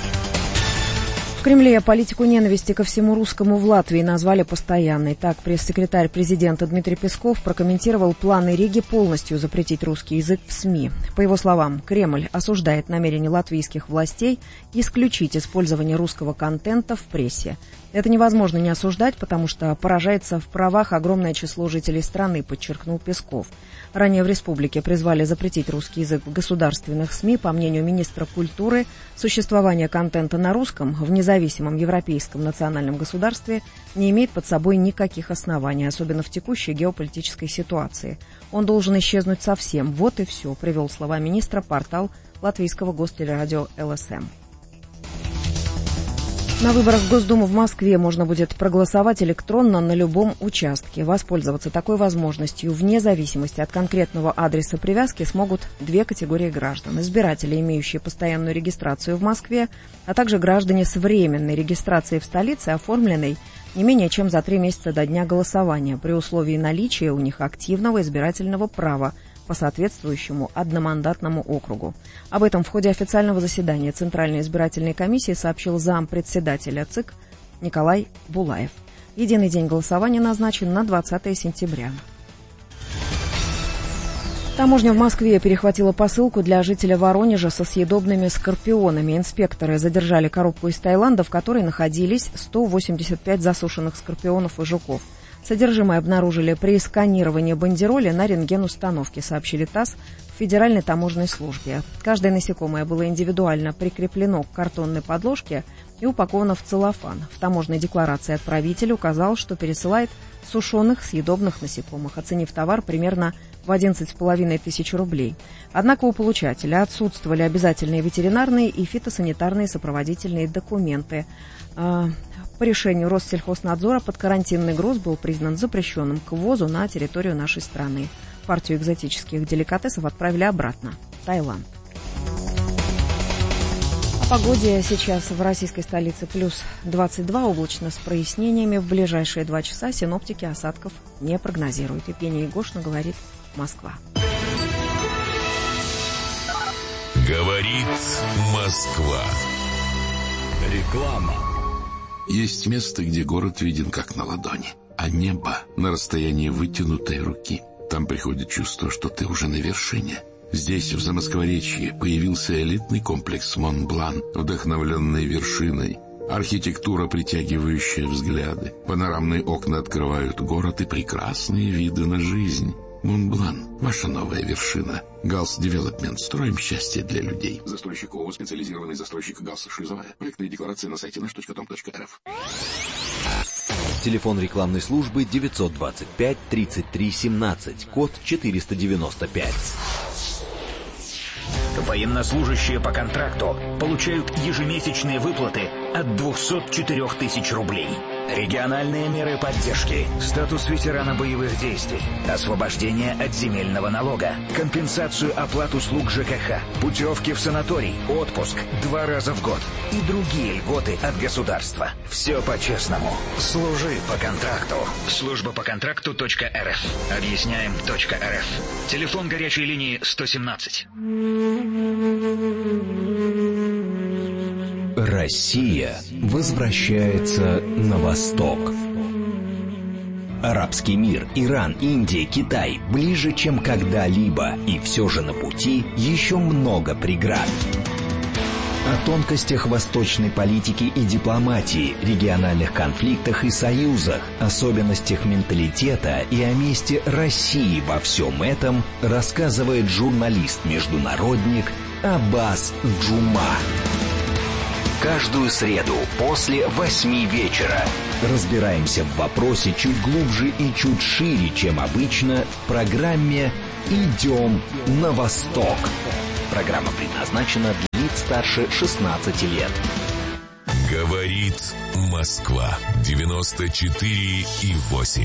В Кремле политику ненависти ко всему русскому в Латвии назвали постоянной. Так, пресс-секретарь президента Дмитрий Песков прокомментировал планы Риги полностью запретить русский язык в СМИ. По его словам, Кремль осуждает намерение латвийских властей исключить использование русского контента в прессе. Это невозможно не осуждать, потому что поражается в правах огромное число жителей страны, подчеркнул Песков. Ранее в республике призвали запретить русский язык в государственных СМИ. По мнению министра культуры, существование контента на русском в независимом европейском национальном государстве не имеет под собой никаких оснований, особенно в текущей геополитической ситуации. Он должен исчезнуть совсем. Вот и все, привел слова министра портал латвийского гостелерадио ЛСМ. На выборах в Госдуму в Москве можно будет проголосовать электронно на любом участке. Воспользоваться такой возможностью вне зависимости от конкретного адреса привязки смогут две категории граждан. Избиратели, имеющие постоянную регистрацию в Москве, а также граждане с временной регистрацией в столице, оформленной не менее чем за 3 месяца до дня голосования, при условии наличия у них активного избирательного права по соответствующему одномандатному округу. Об этом в ходе официального заседания Центральной избирательной комиссии сообщил зампредседателя ЦИК Николай Булаев. Единый день голосования назначен на 20 сентября. Таможня в Москве перехватила посылку для жителя Воронежа со съедобными скорпионами. Инспекторы задержали коробку из Таиланда, в которой находились 185 засушенных скорпионов и жуков. Содержимое обнаружили при сканировании бандероли на рентген-установке, сообщили ТАСС в Федеральной таможенной службе. Каждое насекомое было индивидуально прикреплено к картонной подложке и упаковано в целлофан. В таможенной декларации отправитель указал, что пересылает сушеных съедобных насекомых, оценив товар примерно в 11,5 тысяч рублей. Однако у получателя отсутствовали обязательные ветеринарные и фитосанитарные сопроводительные документы. По решению Россельхознадзора подкарантинный груз был признан запрещенным к ввозу на территорию нашей страны. Партию экзотических деликатесов отправили обратно в Таиланд. О погоде сейчас в российской столице плюс 22, облачно с прояснениями. В ближайшие 2 часа синоптики осадков не прогнозируют. Евгения Егошина, говорит Москва. Говорит Москва. Реклама. Есть место, где город виден как на ладони, а небо на расстоянии вытянутой руки. Там приходит чувство, что ты уже на вершине. Здесь, в Замоскворечье, появился элитный комплекс Монблан, вдохновленный вершиной. Архитектура, притягивающая взгляды. Панорамные окна открывают город и прекрасные виды на жизнь. Монблан – ваша новая вершина. Галс Девелопмент. Строим счастье для людей. Застройщик ООО «Специализированный застройщик Галс Шизовая». Проектная декларация на сайте наш.том.рф. Телефон рекламной службы 925 33 17, код 495. Военнослужащие по контракту получают ежемесячные выплаты от 204 тысяч рублей. Региональные меры поддержки. Статус ветерана боевых действий. Освобождение от земельного налога. Компенсацию оплат услуг ЖКХ. Путевки в санаторий. Отпуск 2 раза в год. И другие льготы от государства. Все по-честному. Служи по контракту. Служба по контракту.рф. Объясняем.рф. Телефон горячей линии 117. Россия возвращается на восток. Арабский мир, Иран, Индия, Китай ближе, чем когда-либо, и все же на пути еще много преград. О тонкостях восточной политики и дипломатии, региональных конфликтах и союзах, особенностях менталитета и о месте России во всем этом рассказывает журналист-международник Аббас Джума. Каждую среду после 8 вечера разбираемся в вопросе чуть глубже и чуть шире, чем обычно, в программе «Идем на восток». Программа предназначена для лиц старше 16 лет. Говорит Москва 94,8.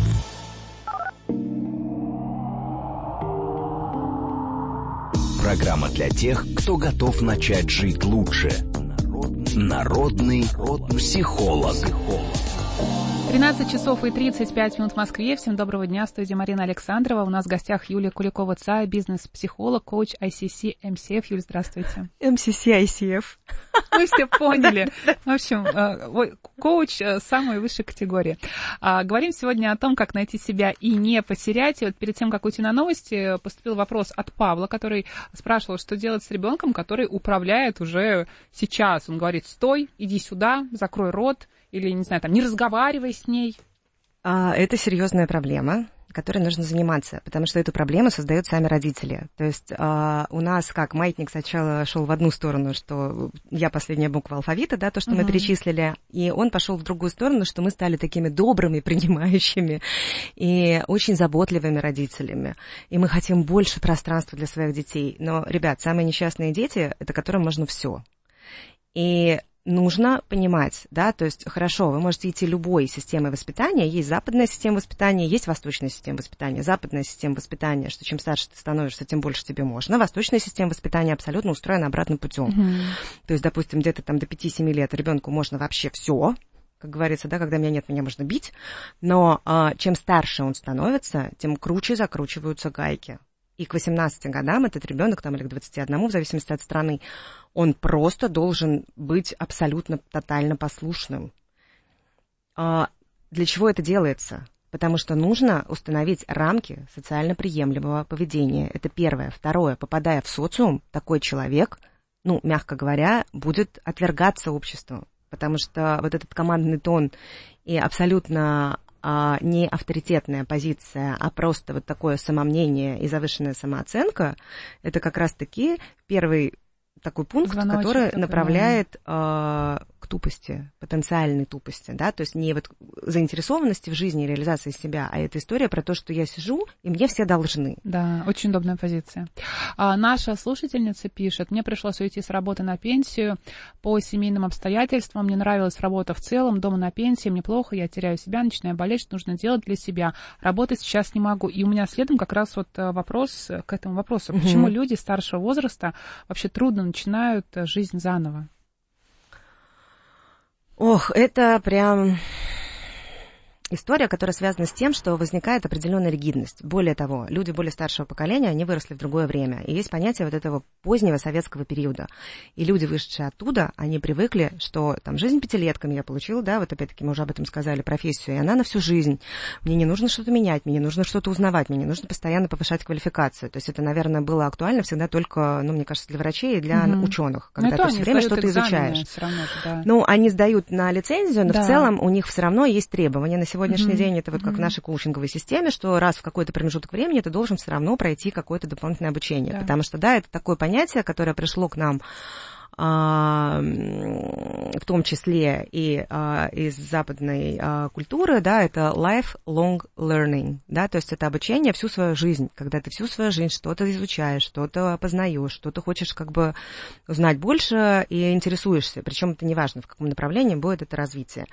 Программа для тех, кто готов начать жить лучше. Народный психолог. 13 часов и 35 минут в Москве. Всем доброго дня. В студии Марина Александрова. У нас в гостях Юлия Куликова-Цай, бизнес-психолог, коуч ICC, MCF. Юль, здравствуйте. MCC, ICF. Вы все поняли. В общем, коуч самой высшей категории. Говорим сегодня о том, как найти себя и не потерять. И вот перед тем, как уйти на новости, поступил вопрос от Павла, который спрашивал, что делать с ребенком, который управляет уже сейчас. Он говорит: стой, иди сюда, закрой рот. Или, не знаю, там, не разговаривай с ней. Это серьезная проблема, которой нужно заниматься, потому что эту проблему создают сами родители. То есть у нас как маятник сначала шел в одну сторону, что я последняя буква алфавита, да, то, что мы перечислили, и он пошел в другую сторону, что мы стали такими добрыми, принимающими и очень заботливыми родителями. И мы хотим больше пространства для своих детей. Но, ребят, самые несчастные дети, это которым можно все. И нужно понимать, да, то есть, хорошо, вы можете идти любой системой воспитания, есть западная система воспитания, есть восточная система воспитания. Западная система воспитания, что чем старше ты становишься, тем больше тебе можно. Восточная система воспитания абсолютно устроена обратным путем. То есть, допустим, где-то там до 5-7 лет ребенку можно вообще все, как говорится, да, когда меня нет, меня можно бить, но чем старше он становится, тем круче закручиваются гайки. И к 18 годам этот ребенок, там, или к 21, в зависимости от страны, он просто должен быть абсолютно тотально послушным. Для чего это делается? Потому что нужно установить рамки социально приемлемого поведения. Это первое. Второе. Попадая в социум, такой человек, ну, мягко говоря, будет отвергаться обществом. Потому что вот этот командный тон и абсолютно не авторитетная позиция, а просто вот такое самомнение и завышенная самооценка, это как раз-таки первый такой пункт, который направляет к тупости, потенциальной тупости, да, то есть не вот заинтересованности в жизни, реализации себя, а это история про то, что я сижу, и мне все должны. Да, очень удобная позиция. Наша слушательница пишет: мне пришлось уйти с работы на пенсию по семейным обстоятельствам, мне нравилась работа в целом, дома на пенсии, мне плохо, я теряю себя, начинаю болеть, что нужно делать для себя, работать сейчас не могу. И у меня следом как раз вот вопрос к этому вопросу. Почему люди старшего возраста вообще трудно начинают жизнь заново? Ох, это прям история, которая связана с тем, что возникает определенная ригидность. Более того, люди более старшего поколения, они выросли в другое время. И есть понятие вот этого позднего советского периода. И люди, вышедшие оттуда, они привыкли, что там жизнь пятилетками я получила, да, вот опять-таки мы уже об этом сказали, профессию, и она на всю жизнь. Мне не нужно что-то менять, мне не нужно что-то узнавать, мне не нужно постоянно повышать квалификацию. То есть это, наверное, было актуально всегда только, ну, мне кажется, для врачей и для ученых, когда ты все время что-то изучаешь. Равно, да. Ну, они сдают на лицензию, но в целом у них все равно есть требования на сегодняшний день. Это вот как в нашей коучинговой системе, что раз в какой-то промежуток времени ты должен все равно пройти какое-то дополнительное обучение. Да. Потому что, да, это такое понятие, которое пришло к нам в том числе и из западной культуры, да, это lifelong learning, да, то есть это обучение всю свою жизнь, когда ты всю свою жизнь что-то изучаешь, что-то познаешь, что-то хочешь как бы узнать больше и интересуешься, причем это не важно, в каком направлении будет это развитие.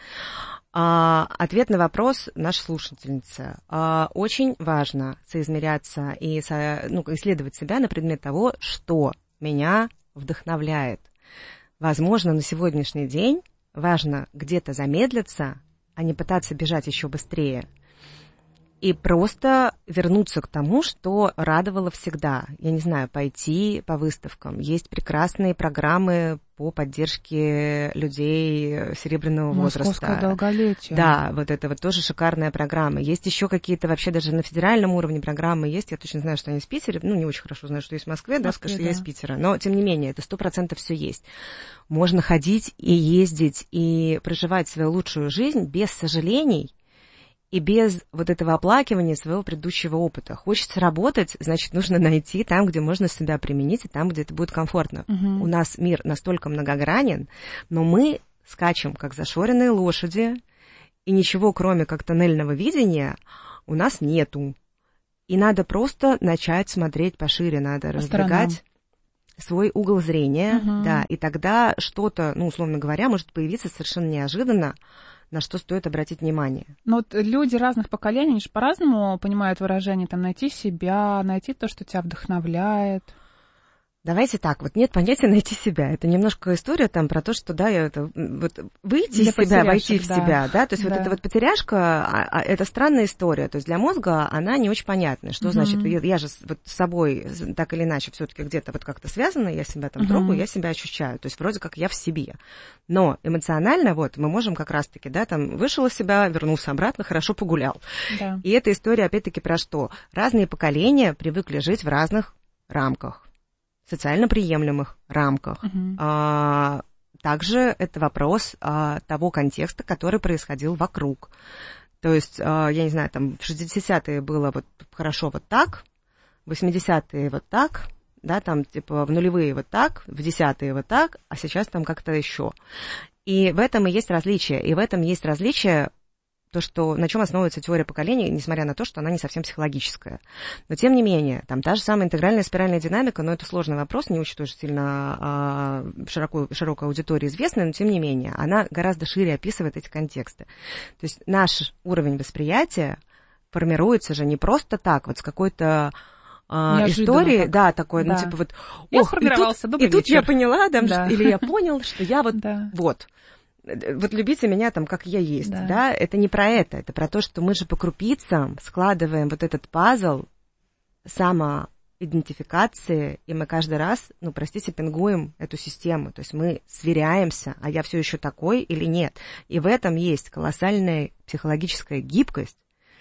Ответ на вопрос нашей слушательницы. Очень важно соизмеряться и исследовать себя на предмет того, что меня вдохновляет. Возможно, на сегодняшний день важно где-то замедлиться, а не пытаться бежать еще быстрее. И просто вернуться к тому, что радовало всегда. Я не знаю, пойти по выставкам. Есть прекрасные программы по поддержке людей серебряного возраста. Московское долголетие. Да, вот это вот тоже шикарная программа. Есть еще какие-то вообще даже на федеральном уровне программы есть. Я точно знаю, что они из Питера. Ну, не очень хорошо знаю, что есть в Москве, да, скажу, что я из Питера. Но, тем не менее, это 100% все есть. Можно ходить и ездить, и проживать свою лучшую жизнь без сожалений, и без вот этого оплакивания своего предыдущего опыта. Хочется работать, значит, нужно найти там, где можно себя применить, и там, где это будет комфортно. У нас мир настолько многогранен, но мы скачем, как зашоренные лошади, и ничего, кроме как тоннельного видения, у нас нету. И надо просто начать смотреть пошире, надо раздвигать свой угол зрения, да, и тогда что-то, ну, условно говоря, может появиться совершенно неожиданно, на что стоит обратить внимание. Но вот люди разных поколений, они же по-разному понимают выражение, там, найти себя, найти то, что тебя вдохновляет. Давайте так, вот нет понятия найти себя. Это немножко история там про то, что, да, вот выйти из себя, войти в себя, да, то есть вот эта вот потеряшка, это странная история, то есть для мозга она не очень понятная, что значит, я же вот с собой так или иначе все-таки где-то вот как-то связана, я себя там трогаю, я себя ощущаю, то есть вроде как я в себе. Но эмоционально вот мы можем как раз-таки, да, там вышел из себя, вернулся обратно, хорошо погулял. Да. И эта история опять-таки про что? Разные поколения привыкли жить в разных рамках. Социально приемлемых рамках. Также это вопрос того контекста, который происходил вокруг. То есть, я не знаю, там в 60-е было вот хорошо вот так, в 80-е вот так, да, там типа в нулевые вот так, в 10-е вот так, а сейчас там как-то еще. И в этом и есть различие. И в этом есть различие, то, что, на чем основывается теория поколений, несмотря на то, что она не совсем психологическая. Но, тем не менее, там та же самая интегральная спиральная динамика, но это сложный вопрос, не очень тоже сильно широкой аудитории известная, но, тем не менее, она гораздо шире описывает эти контексты. То есть наш уровень восприятия формируется же не просто так, вот с какой-то истории, да, такой, ну, типа вот, и тут я поняла, да, или я понял, что я вот, вот любите меня там, как я есть, да, это не про это про то, что мы же по крупицам складываем вот этот пазл самоидентификации, и мы каждый раз, ну, простите, пингуем эту систему, то есть мы сверяемся, а я все еще такой или нет, и в этом есть колоссальная психологическая гибкость,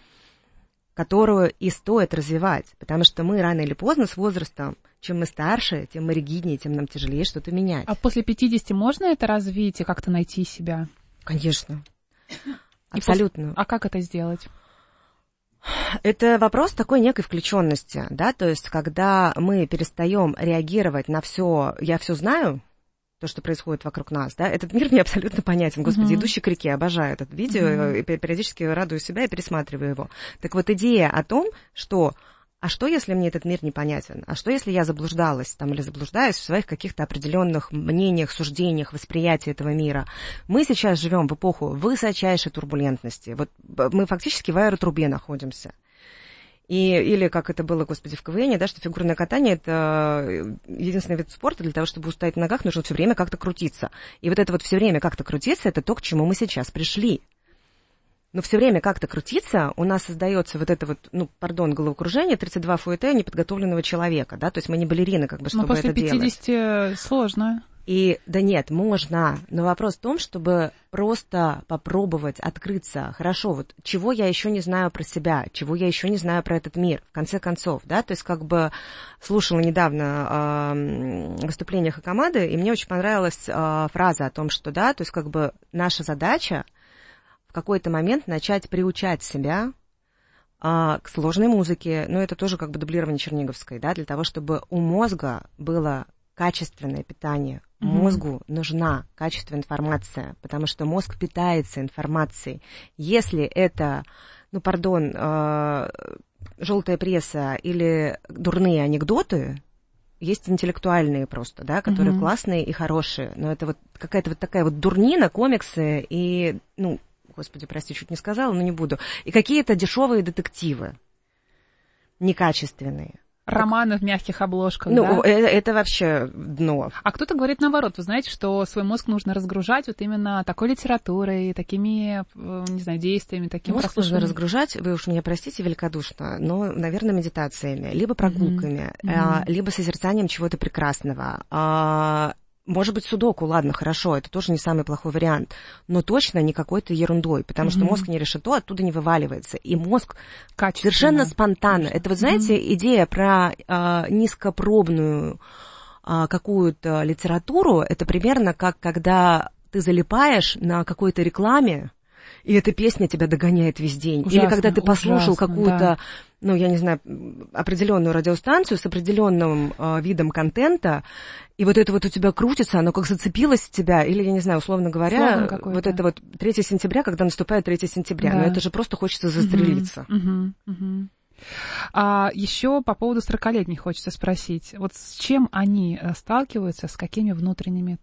которую и стоит развивать, потому что мы рано или поздно с возрастом, чем мы старше, тем мы ригиднее, тем нам тяжелее что-то менять. А после 50 можно это развить и как-то найти себя? Конечно. Абсолютно. А как это сделать? Это вопрос такой некой включенности, да, то есть когда мы перестаем реагировать на все, я все знаю, то, что происходит вокруг нас, да, этот мир мне абсолютно понятен. Господи, «Идущий к реке», обожаю это видео, и периодически радую себя и пересматриваю его. Так вот, идея о том, что, а что, если мне этот мир непонятен? А что, если я заблуждалась там, или заблуждаюсь в своих каких-то определенных мнениях, суждениях, восприятии этого мира? Мы сейчас живем в эпоху высочайшей турбулентности. Вот мы фактически в аэротрубе находимся. Или как это было, господи, в КВН, да, что фигурное катание – это единственный вид спорта, для того, чтобы устоять на ногах, нужно все время как-то крутиться. И вот это вот все время как-то крутиться – это то, к чему мы сейчас пришли. Но все время как-то крутиться, у нас создается вот это вот, ну, пардон, головокружение, 32 фуэте неподготовленного человека, да, то есть мы не балерины, как бы, чтобы это делать. Но после 50 сложно. И да нет, можно, но вопрос в том, чтобы просто попробовать открыться. Хорошо, вот чего я еще не знаю про себя, чего я еще не знаю про этот мир, в конце концов, да, то есть как бы слушала недавно выступление Хакамады, и мне очень понравилась фраза о том, что, да, то есть как бы наша задача в какой-то момент начать приучать себя к сложной музыке, но это тоже как бы дублирование Черниговской, да, для того, чтобы у мозга было качественное питание. Мозгу нужна качественная информация, потому что мозг питается информацией. Если это, желтая пресса или дурные анекдоты, есть интеллектуальные просто, да, которые классные и хорошие, но это вот какая-то вот такая вот дурнина, комиксы и, господи, прости, чуть не сказала, но не буду, и какие-то дешевые детективы, некачественные. Романы в мягких обложках, да? Это вообще дно. А кто-то говорит наоборот, вы знаете, что свой мозг нужно разгружать вот именно такой литературой, такими, не знаю, действиями, таким мозг нужно разгружать, вы уж меня простите великодушно, но, наверное, медитациями, либо прогулками, либо созерцанием чего-то прекрасного. Может быть, судоку, ладно, хорошо, это тоже не самый плохой вариант, но точно не какой-то ерундой, потому что мозг не решето, оттуда не вываливается. И мозг совершенно спонтанно. Это вот, знаете, идея про низкопробную какую-то литературу, это примерно как когда ты залипаешь на какой-то рекламе, и эта песня тебя догоняет весь день. Ужасно, или когда ты послушал какую-то, я не знаю, определенную радиостанцию с определенным видом контента, и вот это вот у тебя крутится, оно как зацепилось в тебя, или, я не знаю, условно говоря, вот это вот 3 сентября, когда наступает 3 сентября, но это же просто хочется застрелиться. Еще по поводу 40-летних хочется спросить. Вот с чем они сталкиваются, с какими внутренними